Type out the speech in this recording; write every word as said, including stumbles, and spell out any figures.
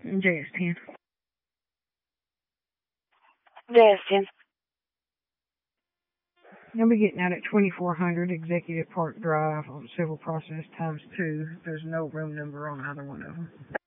J S ten. J S ten. I'll be getting out at twenty-four hundred Executive Park Drive on Civil Process times two. There's no room number on either one of them.